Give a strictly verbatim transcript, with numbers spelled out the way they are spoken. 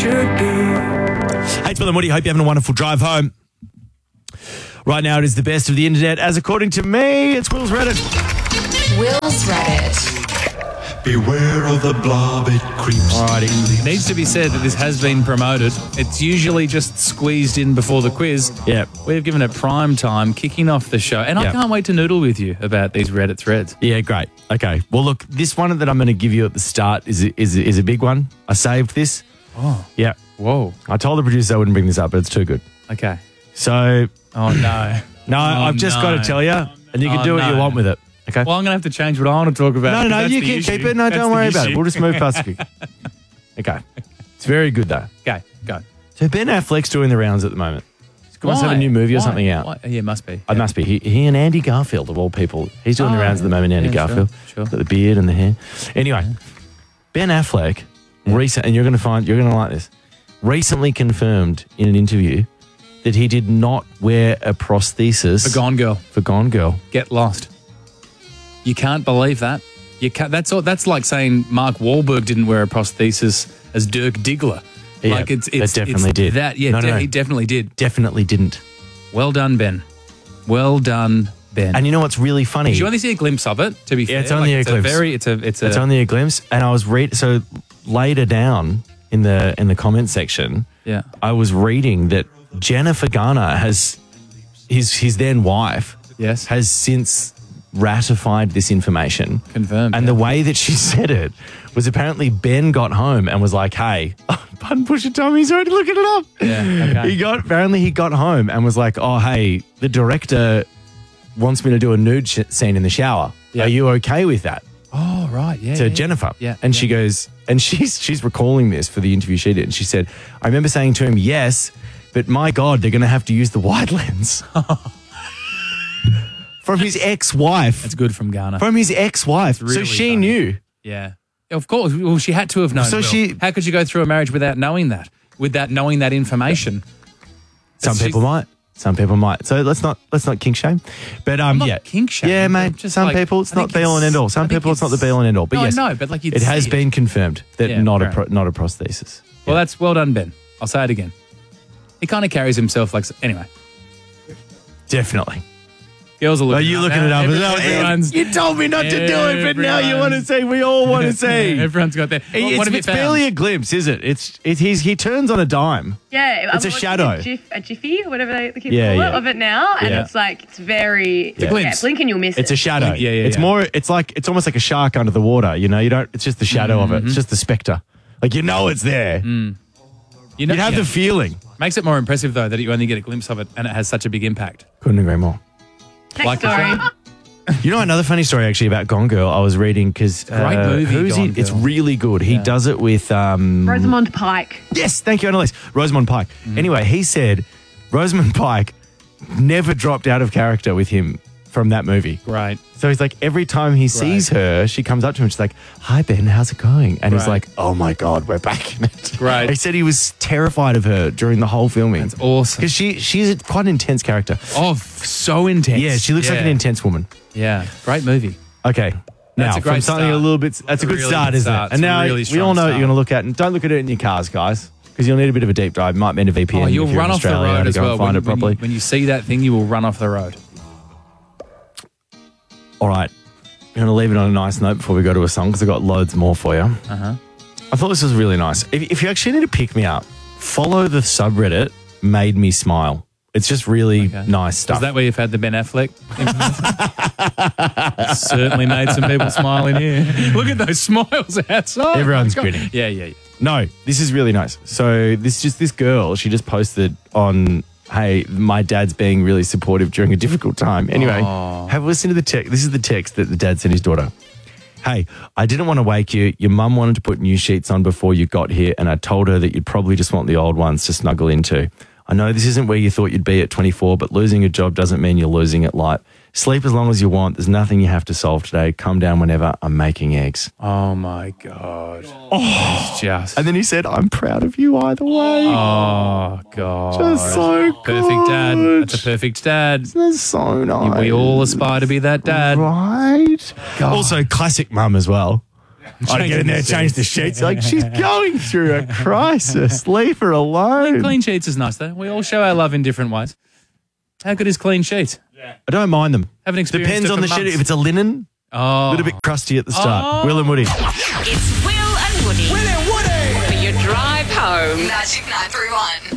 should be. Hey, it's Bill and Woody. Hope you're having a wonderful drive home. Right now, it is the best of the internet, as according to me, it's Will's Reddit. Will's Reddit. Beware of the blob, it creeps. Alrighty. It needs to be said that this has been promoted. It's usually just squeezed in before the quiz. Yeah. We've given it prime time, kicking off the show. And I Yep. can't wait to noodle with you about these Reddit threads. Yeah, great. Okay. Well, look, this one that I'm going to give you at the start is a, is a, is a big one. I saved this. Oh. Yeah. Whoa. I told the producer I wouldn't bring this up, but it's too good. Okay. So, Oh, no. no, I've just no. got to tell you, and you can Oh, do what you no. want with it. Okay. Well, I'm going to have to change what I want to talk about. no, no, no, because you that's the can keep issue. it. No, That's don't the worry about it. issue. We'll just move past it. Okay. It's very good, though. Okay, go. So, Ben Affleck's doing the rounds at the moment. He's going to have a Why? new movie or Why? something out. Why? Yeah, must be. It Yeah. must be. He, he and Andy Garfield, of all people. He's doing the Oh, rounds at the moment, Andy yeah, sure, Garfield. sure. Got the beard and the hair. Anyway, Ben Affleck, recent, and you're going to find, you're going to like this, recently confirmed in an interview that he did not wear a prosthesis For Gone Girl. for Gone Girl. Get lost. You can't believe that. You can't, that's all, that's like saying Mark Wahlberg didn't wear a prosthesis as Dirk Diggler. Yeah, like it's, that it's definitely it's did. That yeah, No, no, de- no. he definitely did. Definitely didn't. Well done, Ben. Well done, Ben. And you know what's really funny? Did you only see a glimpse of it? To be Yeah, fair, it's only a it's glimpse. very, it's a, it's a. It's only a glimpse, and I was read so later down in the in the comment section. Yeah. I was reading that Jennifer Garner has his his then wife. Yes. Has since ratified this information. Confirmed, And yeah. the way that she said it was apparently Ben got home and was like, "Hey, pardon Pusha T, he's already looking it up." Yeah, okay. He got apparently he got home and was like, "Oh, hey, the director wants me to do a nude sh- scene in the shower. Yeah. Are you okay with that?" Oh right, yeah. to yeah. Jennifer. Yeah, And yeah. she goes, and she's she's recalling this for the interview she did. And she said, I remember saying to him, yes, but my God, they're going to have to use the wide lens. From his ex-wife. That's good from Garner. From his ex-wife. so really she funny. knew. Yeah. Of course. Well, she had to have known. So Will. she- How could you go through a marriage without knowing that? Without knowing that information? Some It's people just- might. Some people might. So let's not let's not kink shame. But um, not yeah, kink shaming, Yeah, but mate. just Some like- people, it's I not think be all and it's- end all. Some I think people, it's not the it's- be all and end all. But No, I yes, know, but, like, you'd it has see it. been confirmed that Yeah, not a fair pro, not a prosthesis. Well, that's well done, Ben. I'll say it again. He kind of carries himself like anyway. Definitely. Girls are looking. Are you up looking now. it up? Every- No, everyone's- you told me not to do it, but now you want to everyone's- see. We all want to see. Everyone's got that. What, It's, what have you it's found? barely a glimpse, is it? It's it, he's he turns on a dime. Yeah, It's I'm a watching shadow. A, gif, a jiffy, whatever they, the kids Yeah, call yeah. it, of it now, and Yeah. it's like it's very. It's a glimpse. Yeah, blink and you'll miss It's it. a shadow. Yeah, yeah, It's yeah. more. It's like it's almost like a shark under the water. You know, you don't. It's just the shadow of it. It's just the spectre. Like you know, it's there. You know, You'd have yeah. the feeling. Makes it more impressive though that you only get a glimpse of it and it has such a big impact. Couldn't agree more. Next like- story. You know another funny story actually about Gone Girl. I was reading because great movie, Who's Gone he? It's Girl. really good. He does it with um, Rosamund Pike. Yes, thank you, Annalise. Rosamund Pike. Mm. Anyway, he said Rosamund Pike never dropped out of character with him from that movie. Right. So he's like, every time he sees her, she comes up to him and she's like, hi, Ben, how's it going? And he's Right. like, oh my God, we're back in it. Right. He said he was terrified of her during the whole filming. That's awesome. Because she, she's a, quite an intense character. Oh, f- so intense. Yeah, she looks like an Yeah. intense woman. Yeah. Great movie. Okay. Now, That's a from great something start. a little bit, that's That's a a good really start, good isn't start. it? And It's a now really we strong all know what start. you're going to look at. And don't look at it in your cars, guys, because you'll need a bit of a deep drive. Might need a V P N. Oh, you'll if you're run in off the Australia road to as go well. and find When, it properly. when, you, when you see that thing, you will run off the road. All right. I'm going to leave it on a nice note before we go to a song because I've got loads more for you. Uh-huh. I thought this was really nice. If, if you actually need to pick me up, follow the subreddit Made Me Smile. It's just really Okay. nice stuff. Is that where you've had the Ben Affleck? Certainly made some people smile in here. Look at those smiles outside. Everyone's Oh my God. grinning. Yeah, yeah, yeah. No, this is really nice. So this just this girl, she just posted on, hey, my dad's being really supportive during a difficult time. Anyway, Aw. have a listen to the text. This is the text that the dad sent his daughter. Hey, I didn't want to wake you. Your mum wanted to put new sheets on before you got here, and I told her that you'd probably just want the old ones to snuggle into. I know this isn't where you thought you'd be at twenty-four, but losing a job doesn't mean you're losing at life. Sleep as long as you want. There's nothing you have to solve today. Come down whenever. I'm making eggs. Oh, my God. Oh. It's just... And then he said, I'm proud of you either way. Oh, God. Just so Perfect dad. good. That's a perfect dad. That's so nice. We all aspire to be that dad. Right. Also, classic mum as well. I'd get in there, change the sheets. Like, she's going through a crisis. Leave her alone. Clean sheets is nice, though. We all show our love in different ways. How good is clean sheets? I don't mind them. Haven't experienced Depends it on for the sheet. months. If it's a linen, a Oh. little bit crusty at the start. Oh. Will and Woody. It's Will and Woody. Will and Woody. For your drive home. Magic nine three one.